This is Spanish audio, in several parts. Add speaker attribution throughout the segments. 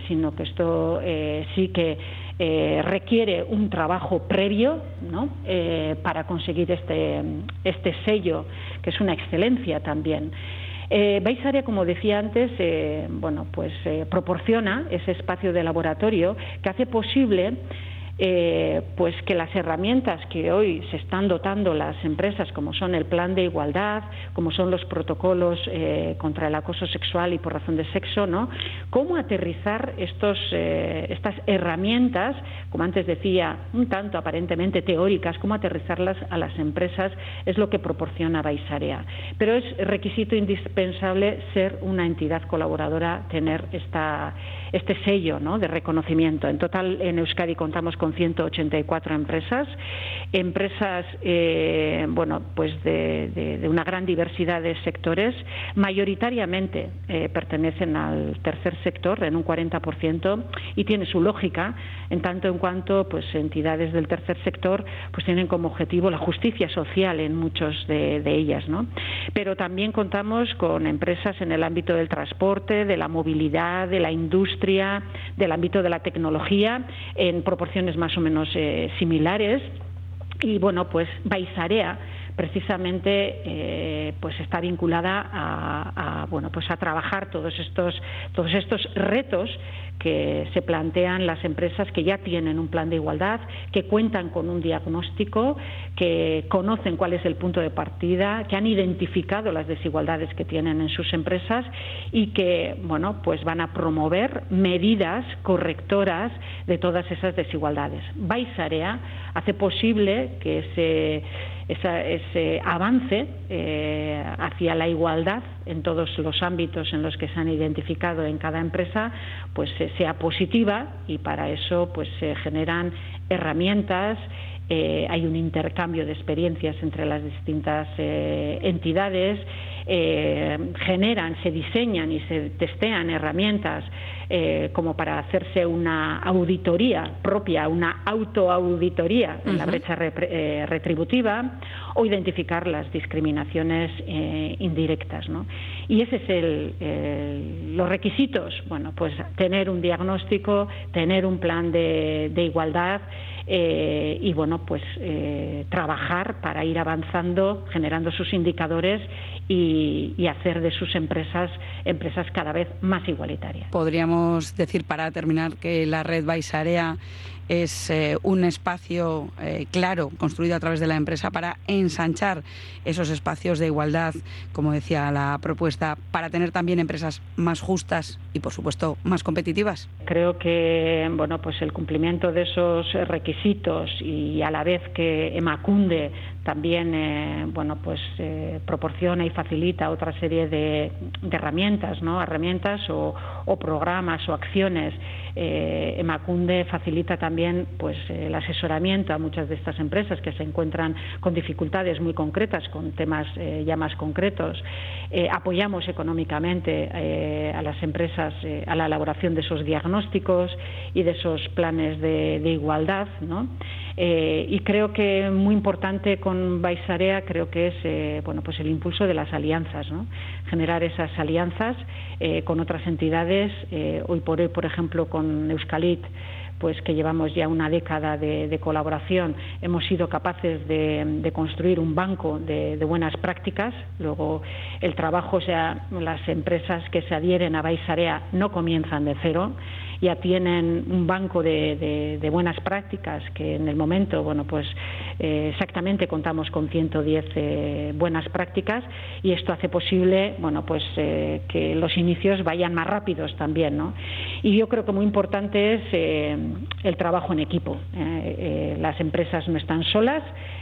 Speaker 1: sino que esto sí que requiere un trabajo previo, ¿no? Para conseguir este sello, que es una excelencia también. Baisarea, como decía antes, proporciona ese espacio de laboratorio que hace posible pues que las herramientas que hoy se están dotando las empresas, como son el plan de igualdad, como son los protocolos contra el acoso sexual y por razón de sexo, ¿no? Cómo aterrizar estas herramientas, como antes decía, un tanto aparentemente teóricas, cómo aterrizarlas a las empresas, es lo que proporciona Baisarea. Pero es requisito indispensable ser una entidad colaboradora, tener este sello, ¿no?, de reconocimiento. En total, en Euskadi contamos con 184 empresas de una gran diversidad de sectores. Mayoritariamente pertenecen al tercer sector, en un 40%, y tiene su lógica, en tanto en cuanto pues entidades del tercer sector pues tienen como objetivo la justicia social en muchos de ellas, ¿no? Pero también contamos con empresas en el ámbito del transporte, de la movilidad, de la industria, del ámbito de la tecnología, en proporciones más o menos similares. Y bueno, pues Baisarea precisamente pues está vinculada a trabajar todos estos retos que se plantean las empresas que ya tienen un plan de igualdad, que cuentan con un diagnóstico, que conocen cuál es el punto de partida, que han identificado las desigualdades que tienen en sus empresas y que pues van a promover medidas correctoras de todas esas desigualdades. Baisarea hace posible que ese avance hacia la igualdad en todos los ámbitos en los que se han identificado en cada empresa pues sea positiva, y para eso pues se generan herramientas, hay un intercambio de experiencias entre las distintas entidades, se diseñan y se testean herramientas como para hacerse una auditoría propia, una autoauditoría en la brecha retributiva, o identificar las discriminaciones indirectas, ¿no? Y ese es los requisitos, pues tener un diagnóstico, tener un plan de igualdad, y trabajar para ir avanzando, generando sus indicadores y hacer de sus empresas cada vez más igualitarias.
Speaker 2: Podríamos decir, para terminar, que la red Baisarea es un espacio claro, construido a través de la empresa para ensanchar esos espacios de igualdad, como decía la propuesta, para tener también empresas más justas y, por supuesto, más competitivas.
Speaker 1: Creo que el cumplimiento de esos requisitos, y a la vez que Emakunde también proporciona y facilita otra serie de herramientas, ¿no? Herramientas o programas o acciones. Emakunde facilita también el asesoramiento a muchas de estas empresas que se encuentran con dificultades muy concretas, con temas ya más concretos. Apoyamos económicamente a las empresas a la elaboración de esos diagnósticos y de esos planes de igualdad, ¿no? Y creo que muy importante con Baisarea creo que es el impulso de las alianzas, ¿no? Generar esas alianzas con otras entidades. Hoy por hoy, por ejemplo, con Euskalit, pues que llevamos ya una década de colaboración, hemos sido capaces de construir un banco de buenas prácticas. Luego el trabajo, las empresas que se adhieren a Baisarea no comienzan de cero, ya tienen un banco de buenas prácticas que en el momento, exactamente contamos con 110 buenas prácticas, y esto hace posible, que los inicios vayan más rápidos también, ¿no? Y yo creo que muy importante es el trabajo en equipo. Las empresas no están solas,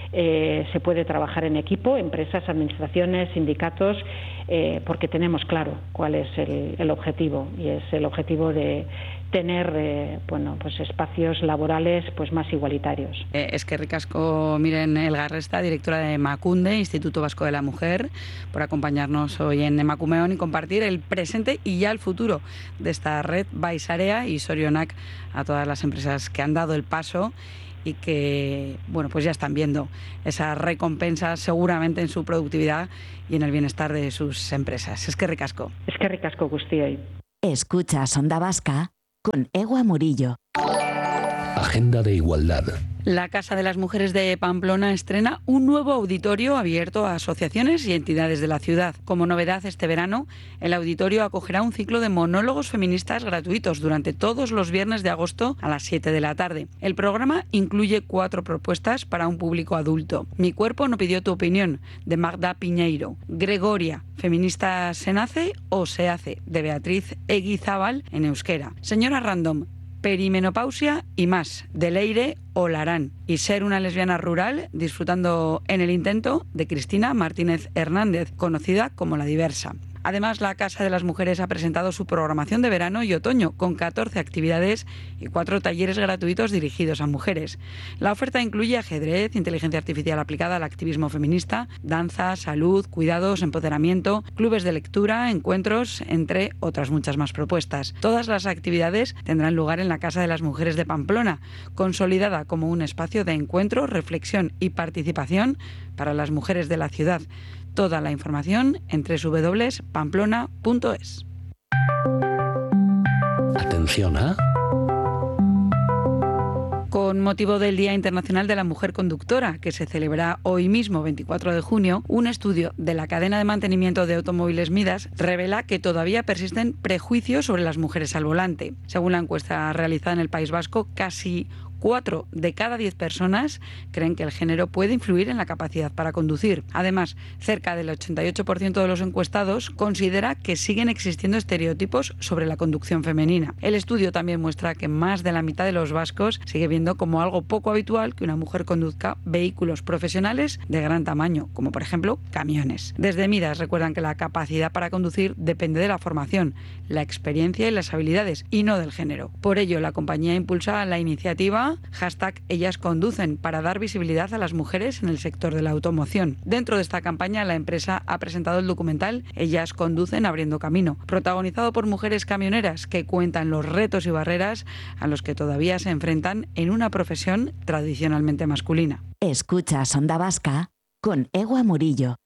Speaker 1: se puede trabajar en equipo, empresas, administraciones, sindicatos, porque tenemos claro cuál es el objetivo, y es el objetivo de tener espacios laborales más igualitarios.
Speaker 2: Eskerrik asko, Miren Elgarresta, directora de Emakunde, Instituto Vasco de la Mujer, por acompañarnos hoy en Emakumeon y compartir el presente y ya el futuro de esta red Baisarea, y sorionak a todas las empresas que han dado el paso y que ya están viendo esa recompensa seguramente en su productividad y en el bienestar de sus empresas. Eskerrik asko.
Speaker 1: Eskerrik asko guztioi.
Speaker 3: Escuchas Onda Vasca con Egua Murillo.
Speaker 4: Agenda de Igualdad.
Speaker 2: La Casa de las Mujeres de Pamplona estrena un nuevo auditorio abierto a asociaciones y entidades de la ciudad. Como novedad este verano, el auditorio acogerá un ciclo de monólogos feministas gratuitos durante todos los viernes de agosto a las 7 de la tarde. El programa incluye 4 propuestas para un público adulto. Mi cuerpo no pidió tu opinión, de Magda Piñeiro. Gregoria, feminista se nace o se hace, de Beatriz Eguizábal, en euskera. Señora Random, perimenopausia y más, de Leire Olarán. Y ser una lesbiana rural, disfrutando en el intento, de Cristina Martínez Hernández, conocida como La Diversa. Además, la Casa de las Mujeres ha presentado su programación de verano y otoño, con 14 actividades y 4 talleres gratuitos dirigidos a mujeres. La oferta incluye ajedrez, inteligencia artificial aplicada al activismo feminista, danza, salud, cuidados, empoderamiento, clubes de lectura, encuentros, entre otras muchas más propuestas. Todas las actividades tendrán lugar en la Casa de las Mujeres de Pamplona, consolidada como un espacio de encuentro, reflexión y participación para las mujeres de la ciudad. Toda la información en www.pamplona.es.
Speaker 4: Atención a...
Speaker 2: Con motivo del Día Internacional de la Mujer Conductora, que se celebra hoy mismo, 24 de junio, un estudio de la cadena de mantenimiento de automóviles Midas revela que todavía persisten prejuicios sobre las mujeres al volante. Según la encuesta realizada en el País Vasco, casi 4 de cada 10 personas creen que el género puede influir en la capacidad para conducir. Además, cerca del 88% de los encuestados considera que siguen existiendo estereotipos sobre la conducción femenina. El estudio también muestra que más de la mitad de los vascos sigue viendo como algo poco habitual que una mujer conduzca vehículos profesionales de gran tamaño, como por ejemplo camiones. Desde Midas recuerdan que la capacidad para conducir depende de la formación, la experiencia y las habilidades, y no del género. Por ello, la compañía impulsa la iniciativa #EllasConducen para dar visibilidad a las mujeres en el sector de la automoción. Dentro de esta campaña, la empresa ha presentado el documental Ellas Conducen Abriendo Camino, protagonizado por mujeres camioneras que cuentan los retos y barreras a los que todavía se enfrentan en una profesión tradicionalmente masculina.
Speaker 3: Escuchas Onda Vasca con Egua Murillo.